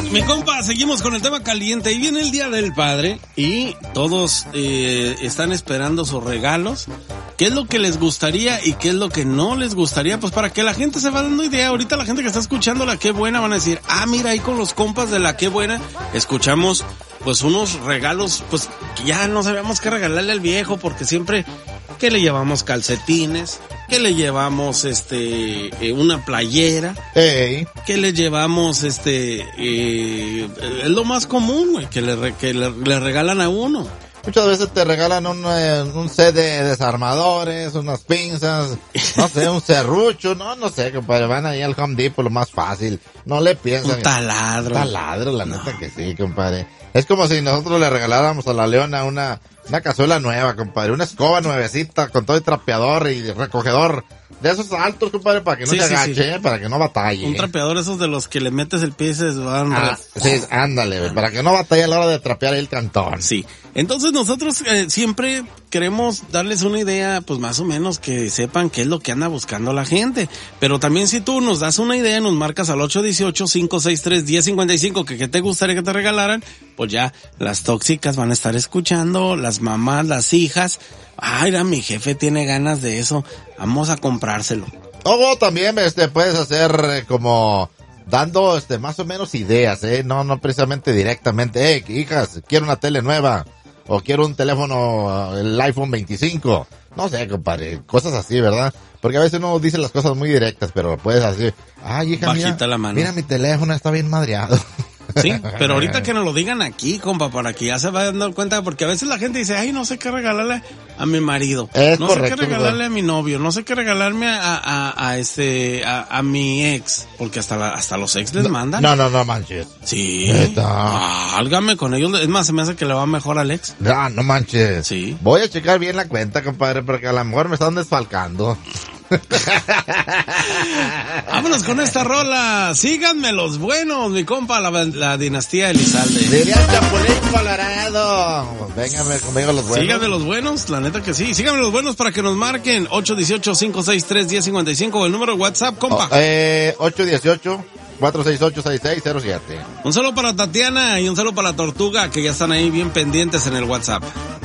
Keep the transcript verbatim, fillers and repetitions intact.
Mi compa, seguimos con el tema caliente. Ahí viene el Día del Padre y todos eh, están esperando sus regalos. ¿Qué es lo que les gustaría y qué es lo que no les gustaría? Pues para que la gente se va dando idea. Ahorita la gente que está escuchando La Qué Buena van a decir, ah, mira, ahí con los compas de La Qué Buena escuchamos pues unos regalos, pues que ya no sabíamos qué regalarle al viejo, porque siempre que le llevamos calcetines, que le llevamos este eh, una playera, hey. que le llevamos este eh, es lo más común, güey, que le re, que le, le regalan a uno. Muchas veces te regalan un, eh, un set de desarmadores, unas pinzas, no sé, un serrucho, no, no sé, compadre, van ahí al Home Depot, lo más fácil, no le piensan. Un taladro. Un taladro, la no. neta que sí, compadre. Es como si nosotros le regaláramos a la Leona una, una cazuela nueva, compadre, una escoba nuevecita con todo el trapeador y recogedor. De esos altos, compadre, para que no sí, se sí, agache, sí. para que no batalle. Un trapeador esos de los que le metes el pie y se van... Ah, sí, ándale, para que no batalle a la hora de trapear el cantón. Sí. Entonces nosotros eh, siempre queremos darles una idea, pues más o menos que sepan qué es lo que anda buscando la gente. Pero también si tú nos das una idea, nos marcas al ocho uno ocho, cinco seis tres, uno cero cinco cinco, que qué te gustaría que te regalaran, pues ya las tóxicas van a estar escuchando, las mamás, las hijas. Ay, mira, mi jefe tiene ganas de eso, vamos a comprárselo. O también este puedes hacer eh, como dando este más o menos ideas, eh, no no precisamente directamente, eh, hijas, quiero una tele nueva o quiero un teléfono, el iPhone veinticinco. No sé, compadre, cosas así, ¿verdad? Porque a veces uno dice las cosas muy directas, pero puedes decir, ay, hija, bajita mira, la mano. Mira mi teléfono, está bien madreado. Sí, pero ahorita que nos lo digan aquí, compa, para que ya se vayan dando cuenta, porque a veces la gente dice, ay, no sé qué regalarle a mi marido, es no correcto, sé qué regalarle ¿verdad? a mi novio, no sé qué regalarme a, a, a este, a, a mi ex, porque hasta la, hasta los ex les no, mandan. No, no, no manches. Sí. Neta. Álgame con ellos, es más, se me hace que le va mejor al ex. No, no manches. Sí. Voy a checar bien la cuenta, compadre, porque a lo mejor me están desfalcando. Vámonos con esta rola. Síganme los buenos, mi compa, la, la dinastía Elizalde. Diría Chapulín Colorado. Vénganme conmigo los buenos. Síganme los buenos, la neta que sí. Síganme los buenos para que nos marquen ocho uno ocho, cinco seis tres, uno cero cinco cinco o el número de WhatsApp, compa. Oh, eh, ocho uno ocho, cuatro seis ocho, seis seis cero siete. Un saludo para Tatiana y un saludo para la Tortuga, que ya están ahí bien pendientes en el WhatsApp.